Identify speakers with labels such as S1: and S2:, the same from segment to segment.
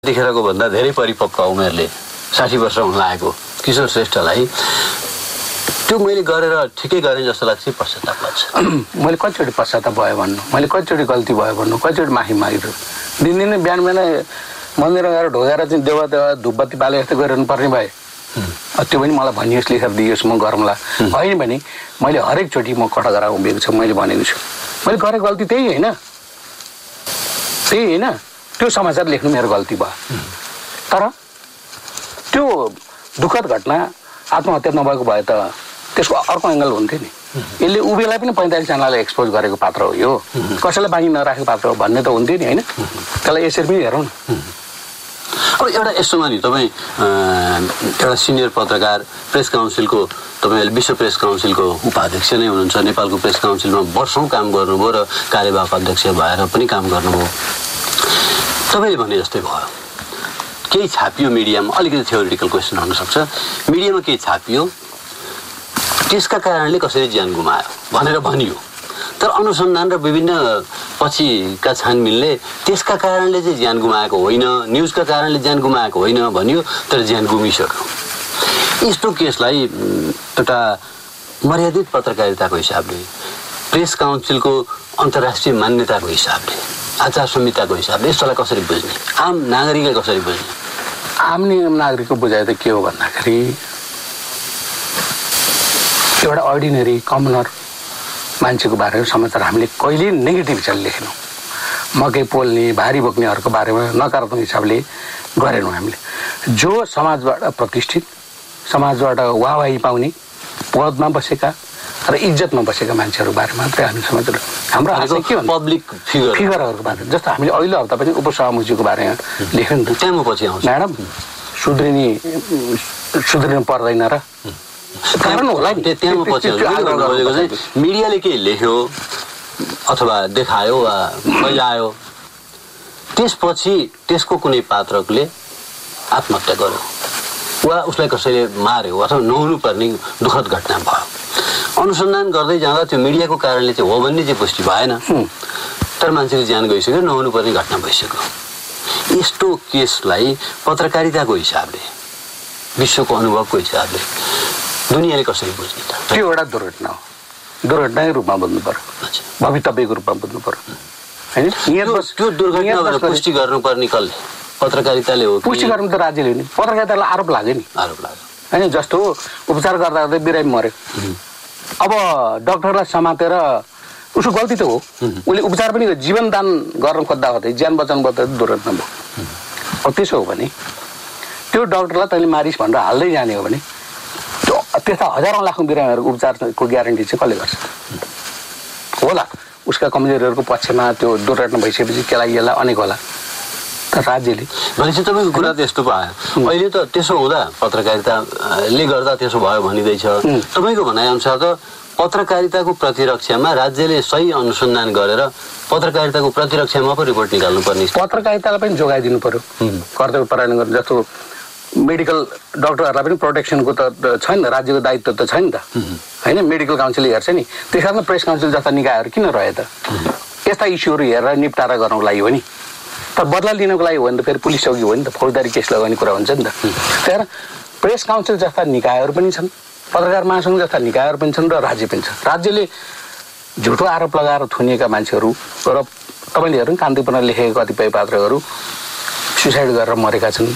S1: त्यतिखेरको भन्दा धेरै परिपक्व उमेरले 60 वर्ष हुन लागेको किशोर श्रेष्ठलाई त्यो मैले गरेर ठिकै गरेँ जस्तो लाग्छ पश्चाताप लाग्छ।
S2: मैले कतिचोटि पश्चाताप भयो भन्नु, मैले कतिचोटि गल्ती भयो भन्नु, कतिचोटि माफी मागिदिनु। दिनदिनै बिहान मन्दिरमा गएर ढोगेर चाहिँ देवा धुपबत्ती बाले जस्तो गरिरहनु पर्ने भए त्यो पनि मलाई भनियोस्, लेखेर दियोस्, म गरौँला। होइन भने मैले हरेकचोटि म कटघरा उभिएको छु, मैले भनेको छु मैले गरेको गल्ती त्यही होइन, त्यो समाचार लेख्नु मेरो गल्ती भयो। तर त्यो दुःखद घटना आत्महत्या नभएको भए त त्यसको अर्को एङ्गल हुन्थ्यो नि। यसले उभिलाई पनि 45 जनालाई एक्सपोज गरेको पात्र हो, यो कसैलाई बाँकी नराखेको पात्र हो भन्ने त हुन्थ्यो नि, होइन? त्यसलाई यसरी पनि हेरौँ न।
S1: अब एउटा यस्तोमा नि तपाईँ एउटा सिनियर पत्रकार, प्रेस काउन्सिलको तपाईँले विश्व प्रेस काउन्सिलको उपाध्यक्ष नै हुनुहुन्छ, नेपालको प्रेस काउन्सिलमा वर्षौँ काम गर्नुभयो र कार्यवाहक अध्यक्ष भएर पनि काम गर्नुभयो। तपाईँले भने जस्तै भयो, केही छापियो मिडियामा, अलिकति थ्योरिटिकल क्वेसन हुनसक्छ, मिडियामा केही छापियो, त्यसका कारणले कसरी ज्यान गुमायो भनेर भनियो। तर अनुसन्धान र विभिन्न पछिका छानबिनले त्यसका कारणले चाहिँ ज्यान गुमाएको होइन, न्युजका कारणले ज्यान गुमाएको होइन भनियो, तर ज्यान गुमिसक्यो। यस्तो केसलाई एउटा मर्यादित पत्रकारिताको हिसाबले, प्रेस काउन्सिलको अन्तर्राष्ट्रिय मान्यताको हिसाबले, आचार संहिताको हिसाबले यसलाई कसरी बुझ्ने, आम नागरिकले कसरी बुझ्ने?
S2: आम नागरिकको बुझाइ त के हो भन्दाखेरि एउटा अर्डिनरी कमनर मान्छेको बारेमा समाचार हामीले कहिले नेगेटिभ हिसाबले लेखेनौँ। मकै पोल्ने, भारी बोक्नेहरूको बारेमा नकारात्मक हिसाबले गरेनौँ हामीले। जो समाजबाट प्रतिष्ठित, समाजबाट वाहवाही पाउने, पदमा बसेका र इज्जतमा बसेका मान्छेहरू बारे मात्रै हामी समाचार, हाम्रो के भन्छ
S1: पब्लिक
S2: फिगरहरूको बारे। जस्तो हामीले अहिले हप्ता पनि उपसभामुखीको बारेमा लेख्यौँ नि त,
S1: त्यहाँ पछि आउँछ
S2: म्याडम सुध्रिनु पर्दैन र कारण होला नि।
S1: त्यहाँ पछि मिडियाले केही लेख्यो अथवा देखायो वा बजायो, त्यसपछि त्यसको कुनै पात्रले आत्महत्या गर्यो वा उसलाई कसैले मार्यो अथवा नहुनु पर्ने दुःखद घटना भयो, अनुसन्धान गर्दै जाँदा त्यो मिडियाको कारणले चाहिँ हो भन्ने चाहिँ पुष्टि भएन, तर मान्छेको ज्यान गइसक्यो, नहुनु पर्ने घटना भइसक्यो। यस्तो केसलाई पत्रकारिताको हिसाबले, विश्वको अनुभवको हिसाबले दुनियाँले कसरी बुझ्ने त?
S2: त्यो एउटा दुर्घटना हो, दुर्घटनाकै रूपमा बुझ्नु पर्यो, भवितव्यको रूपमा बुझ्नु पर्यो, होइन?
S1: त्यो दुर्घटना पुष्टि गर्नुपर्ने कसले? पत्रकारिताले हो?
S2: पुष्टि गर्नु त राज्यले नि, पत्रकारितालाई आरोप लाग्यो नि,
S1: आरोप लाग्यो,
S2: होइन? जस्तो उपचार गर्दा गर्दै बिरामी मऱ्यो, अब डक्टरलाई समातेर उसको गल्ती त हो, उसले उपचार पनि जीवनदान गर्न खोज्दा खोज्दै ज्यान बचाउनु पर्दा दुर्घटना भयो। अब त्यसो हो भने त्यो डक्टरलाई तैँले मारिस भनेर हाल्दै जाने हो भने त्यस्ता हजारौँ लाखौँ बिरामीहरूको उपचारको ग्यारेन्टी चाहिँ कसले गर्छ? होला उसका कमजोरीहरूको पक्षमा त्यो दुर्घटना भइसकेपछि केलाई यसलाई अनेक होला, तर राज्यले
S1: भनेपछि तपाईँको कुरा त्यस्तो पायो। अहिले त त्यसो हुँदा पत्रकारिताले गर्दा त्यसो भयो भनिँदैछ, तपाईँको भनाइअनुसार त पत्रकारिताको प्रतिरक्षामा राज्यले सही अनुसन्धान गरेर पत्रकारिताको प्रतिरक्षामा पो रिपोर्ट निकाल्नु पर्ने, पत्रकारितालाई
S2: पनि जोगाइदिनु पर्यो, कर्तव्य परायण गर्नु। जस्तो मेडिकल डक्टरहरूलाई पनि प्रोटेक्सनको त छैन, राज्यको दायित्व त छैन त, होइन? मेडिकल काउन्सिलले हेर्छ नि, त्यस कारण प्रेस काउन्सिल जस्ता निकायहरू किन रहे त? यस्ता इस्युहरू हेरेर निपटारा गर्नको लागि हो नि, तर बदला लिनको लागि हो भने त फेरि पुलिस चौकी हो नि त, फौजदारी केस लगाउने कुरा हुन्छ नि त। त्यही प्रेस काउन्सिल जस्ता निकायहरू पनि छन्, पत्रकार महासङ्घ जस्ता निकायहरू पनि छन् र राज्य पनि छ। राज्यले झुटो आरोप लगाएर थुनिएका मान्छेहरू र तपाईँले हेर्नु कान्तिपुरमा लेखेका कतिपय पात्रहरू सुसाइड गरेर मरेका छन्,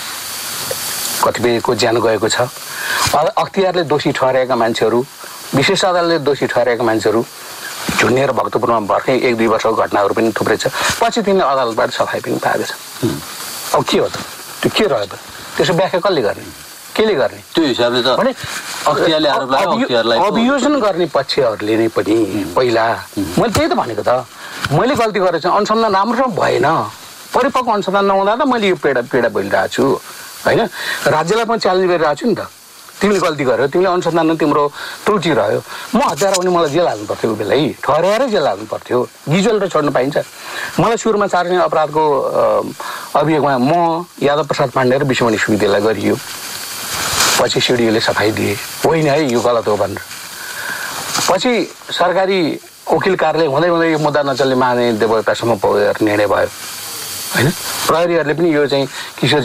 S2: कतिपयको ज्यान गएको छ। अख्तियारले दोषी ठहरेका मान्छेहरू, विशेष अदालतले दोषी ठहरेका मान्छेहरू झुन्डिएर भक्तपुरमा भर्खै 1-2 वर्षको घटनाहरू पनि थुप्रै छ। पछि तिनले अदालतबाट सफाइ पनि पाएको छ। अब के हो त? त्यो के रह्यो त? त्यसो व्याख्या कसले गर्ने, केले गर्ने?
S1: त्यो हिसाबले त भने अख्तियारले आरोप लाग्यो,
S2: अभियोजन गर्ने पक्षहरूले नै पनि पहिला मैले त्यही त भनेको त, मैले गल्ती गरेको छु, अनुसन्धान राम्रो भएन, परिपक्व अनुसन्धान नहुँदा त मैले यो पीडा बोलिरहेको छु, होइन? राज्यलाई पनि च्यालेन्ज गरिरहेको छु नि त, तिमीले गल्ती गर्यो, तिमीले अनुसन्धानमा तिम्रो त्रुटि रह्यो, म हत्यारा भने मलाई जेल हाल्नु पर्थ्यो, बेलै ठहरेरै जेल हाल्नु पर्थ्यो, गिजोल र छोड्नु पाइन्छ? मलाई सुरुमा चार्जिङ अपराधको अभियोगमा म यादव प्रसाद पाण्डे र विश्वमणि सुवेदीलाई गरियो, पछि सिडिओले सफाइ दिए, होइन है यो गलत हो भनेर। पछि सरकारी वकिल कार्यालय हुँदै हुँदै यो मुद्दा नचल्ने महादेवतासम्म पुगेर निर्णय भयो, होइन प्रहरीहरूले पनि यो चाहिँ किशोर